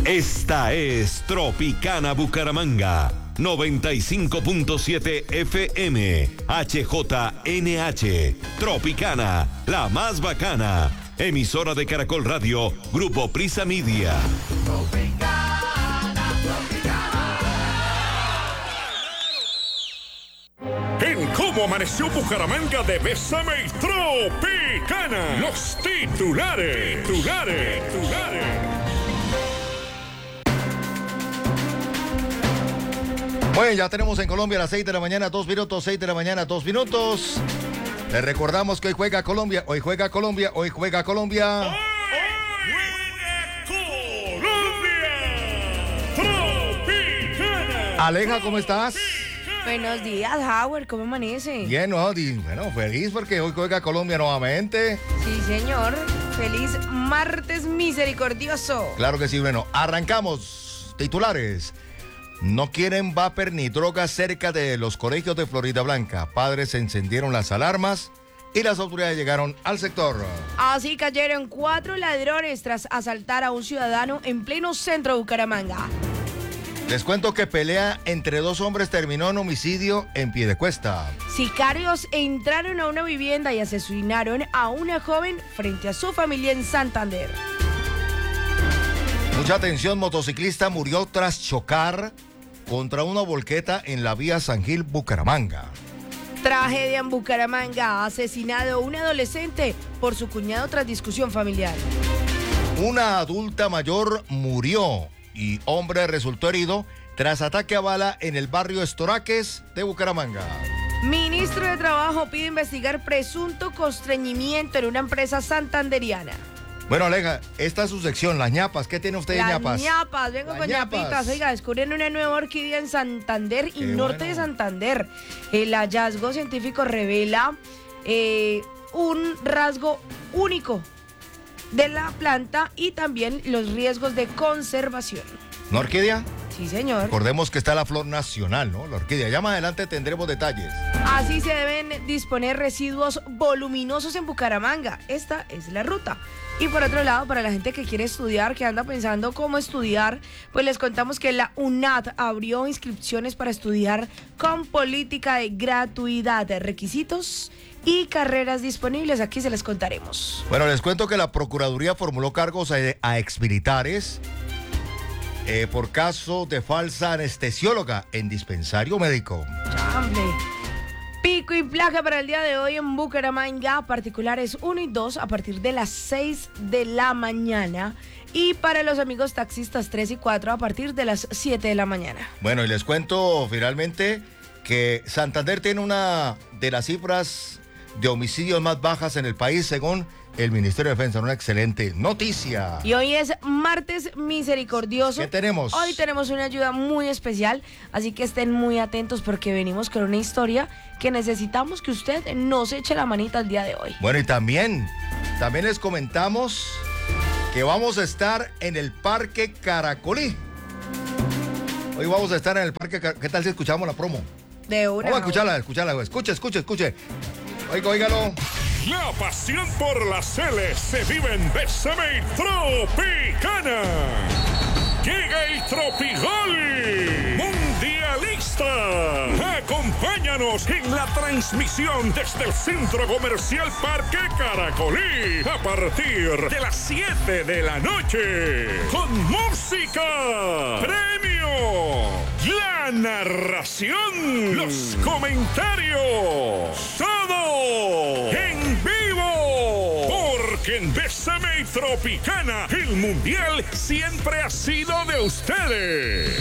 Esta es Tropicana Bucaramanga, 95.7 FM, HJNH, Tropicana, la más bacana, emisora de Caracol Radio, Grupo Prisa Media. En Cómo Amaneció Bucaramanga de Bésame y Tropicana, los titulares. Bueno, ya tenemos en Colombia a las 6 de la mañana, 2 minutos, 6 de la mañana, 2 minutos. Les recordamos que hoy juega Colombia. Aleja, ¿cómo estás? Buenos días, Howard, ¿cómo amanece? Bien, ¿no? Bueno, feliz porque hoy juega Colombia nuevamente. Sí, señor. Feliz martes misericordioso. Claro que sí, bueno, arrancamos. Titulares. No quieren vapor ni drogas cerca de los colegios de Florida Blanca. Padres encendieron las alarmas y las autoridades llegaron al sector. Así cayeron 4 ladrones tras asaltar a un ciudadano en pleno centro de Bucaramanga. Les cuento que pelea entre 2 hombres terminó en homicidio en Piedecuesta. Sicarios entraron a una vivienda y asesinaron a una joven frente a su familia en Santander. Mucha atención, motociclista murió tras chocar contra una volqueta en la vía San Gil, Bucaramanga. Tragedia en Bucaramanga, asesinado un adolescente por su cuñado tras discusión familiar. Una adulta mayor murió y hombre resultó herido tras ataque a bala en el barrio Estoraques de Bucaramanga. Ministro de Trabajo pide investigar presunto constreñimiento en una empresa santanderiana. Bueno, Aleja, esta es su sección, las ñapas. ¿Qué tiene usted de ñapas? ñapas, vengo las con ñapas. ñapitas. Oiga, descubren una nueva orquídea en Santander y norte de Santander. El hallazgo científico revela un rasgo único de la planta y también los riesgos de conservación. ¿Una orquídea? Sí, señor. Recordemos que está la flor nacional, ¿no? La orquídea. Ya más adelante tendremos detalles. Así se deben disponer residuos voluminosos en Bucaramanga. Esta es la ruta. Y por otro lado, para la gente que quiere estudiar, que anda pensando cómo estudiar, pues les contamos que la UNAD abrió inscripciones para estudiar con política de gratuidad, requisitos y carreras disponibles. Aquí se les contaremos. Bueno, les cuento que la Procuraduría formuló cargos a exmilitares por caso de falsa anestesióloga en dispensario médico. ¡Chamble! Pico y placa para el día de hoy en Bucaramanga, particulares 1 y 2 a partir de las 6 de la mañana. Y para los amigos taxistas 3 y 4 a partir de las 7 de la mañana. Bueno, y les cuento finalmente que Santander tiene una de las cifras de homicidios más bajas en el país, según el Ministerio de Defensa. Una excelente noticia. Y hoy es martes misericordioso. ¿Qué tenemos? Hoy tenemos una ayuda muy especial, así que estén muy atentos porque venimos con una historia que necesitamos que usted nos eche la manita el día de hoy. Bueno, y también les comentamos que vamos a estar en el Parque Caracolí. Hoy vamos a estar en el Parque Caracolí. ¿Qué tal si escuchamos la promo? De una. Vamos a escucharla. Escuche. Óigalo. La pasión por las Celes se vive en Bésame y Tropicana. Llega el Tropigol Mundialista. Acompáñanos en la transmisión desde el Centro Comercial Parque Caracolí a partir de las 7 de la noche. Con música, premio, la narración, los comentarios, todo en vivo. Porque en Bésame y Tropicana el Mundial siempre ha sido de ustedes.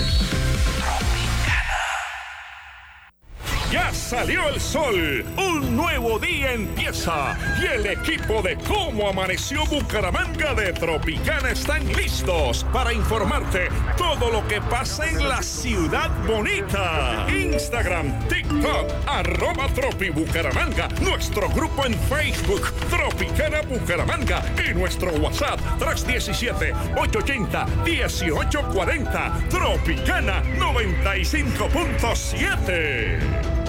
Ya salió el sol, un nuevo día empieza y el equipo de Cómo Amaneció Bucaramanga de Tropicana están listos para informarte todo lo que pasa en la ciudad bonita. Instagram, TikTok, @TropiBucaramanga, nuestro grupo en Facebook, Tropicana Bucaramanga y nuestro WhatsApp, 317-880-1840, Tropicana 95.7.